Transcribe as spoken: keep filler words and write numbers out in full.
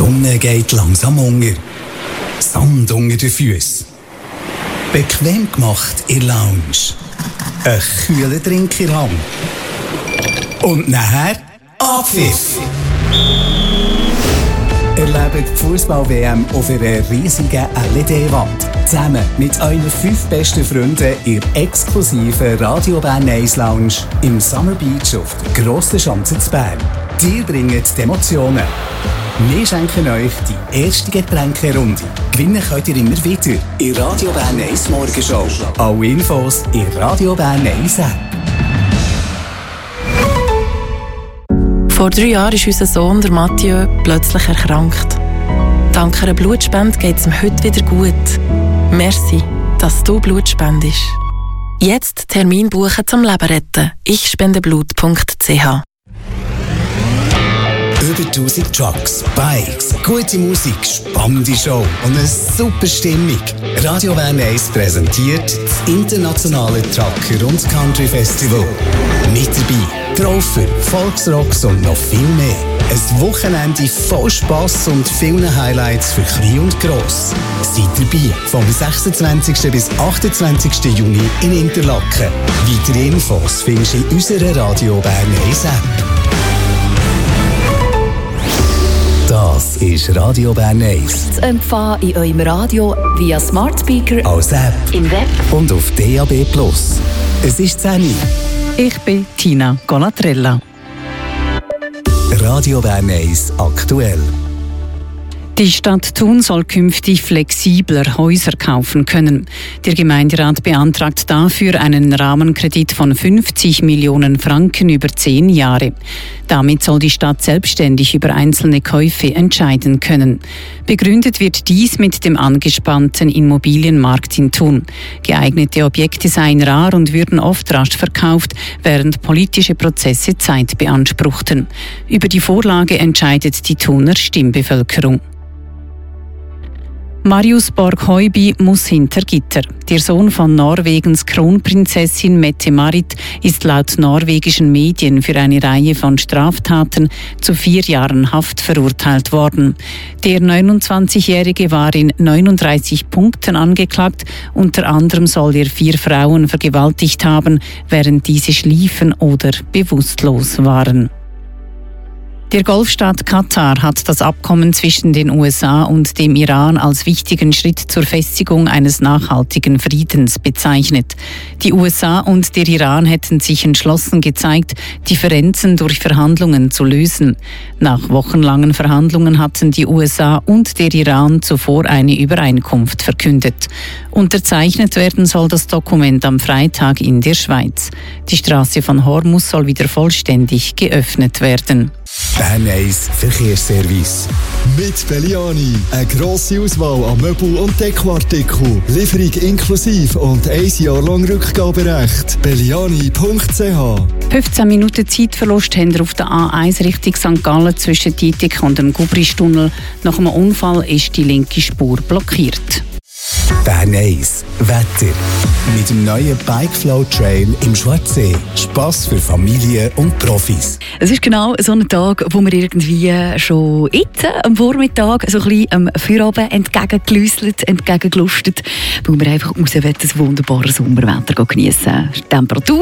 Sonne geht langsam unter. Sand unter den Füßen. Bequem gemacht in der Lounge. Ein kühler Drink in der Hand. Und nachher Abpfiff. Erlebt die Fußball-W M auf einer riesigen L E D-Wand. Zusammen mit euren fünf besten Freunden in der exklusiven Radio Bern Eis Lounge im Summer Beach auf der Grossen Schanze zu Bern. Ihr bringt die Emotionen. Wir schenken euch die erste Getränkerunde. Gewinnen könnt ihr immer wieder in Radio Bern Eis Morgenshow. Alle Infos in Radio Bern Eis App. Vor drei Jahren ist unser Sohn, der Mathieu, plötzlich erkrankt. Dank einer Blutspende geht es ihm heute wieder gut. Merci, dass du Blut spendest. Jetzt Termin buchen zum Leben retten. ich spende blut punkt c h. Über tausend Trucks, Bikes, gute Musik, spannende Show und eine super Stimmung. Radio Bern Eis präsentiert das internationale Trucker- und Country Festival. Mit dabei Traufer, Volksrocks und noch viel mehr. Ein Wochenende voll Spass und vielen Highlights für klein und gross. Seid dabei vom sechsundzwanzigsten bis achtundzwanzigsten Juni in Interlaken. Weitere Infos findest du in unserer Radio Bern Eis App. Das ist Radio Bern Eis. Zu empfangen in eurem Radio via Smart Speaker, als App, im Web und auf D A B plus. Es ist zehn Uhr. Ich bin Tina Conatrella. Radio Bern Eis aktuell. Die Stadt Thun soll künftig flexibler Häuser kaufen können. Der Gemeinderat beantragt dafür einen Rahmenkredit von fünfzig Millionen Franken über zehn Jahre. Damit soll die Stadt selbstständig über einzelne Käufe entscheiden können. Begründet wird dies mit dem angespannten Immobilienmarkt in Thun. Geeignete Objekte seien rar und würden oft rasch verkauft, während politische Prozesse Zeit beanspruchten. Über die Vorlage entscheidet die Thuner Stimmbevölkerung. Marius Borg-Heuby muss hinter Gitter. Der Sohn von Norwegens Kronprinzessin Mette-Marit ist laut norwegischen Medien für eine Reihe von Straftaten zu vier Jahren Haft verurteilt worden. Der neunundzwanzigjährige war in neununddreißig Punkten angeklagt. Unter anderem soll er vier Frauen vergewaltigt haben, während diese schliefen oder bewusstlos waren. Der Golfstaat Katar hat das Abkommen zwischen den U S A und dem Iran als wichtigen Schritt zur Festigung eines nachhaltigen Friedens bezeichnet. Die U S A und der Iran hätten sich entschlossen gezeigt, Differenzen durch Verhandlungen zu lösen. Nach wochenlangen Verhandlungen hatten die U S A und der Iran zuvor eine Übereinkunft verkündet. Unterzeichnet werden soll das Dokument am Freitag in der Schweiz. Die Straße von Hormuz soll wieder vollständig geöffnet werden. Bern Eis Verkehrsservice. Mit Belliani. Eine grosse Auswahl an Möbel- und Dekoartikeln. Lieferung inklusive und ein Jahr lang Rückgaberecht. belliani punkt c h. fünfzehn Minuten Zeitverlust haben wir auf der A eins Richtung Sankt Gallen zwischen Tietig und dem Gubristunnel. Nach einem Unfall ist die linke Spur blockiert. Bern Eis Wetter. Mit dem neuen Bikeflow Trail im Schwarzsee. Spass für Familien und Profis. Es ist genau so ein Tag, wo wir irgendwie schon jetzt am Vormittag so ein bisschen am Feierabend entgegengelüsselt, entgegengelustet, weil wir einfach raus wollen, das wunderbare Sommerwetter geniessen. Temperatur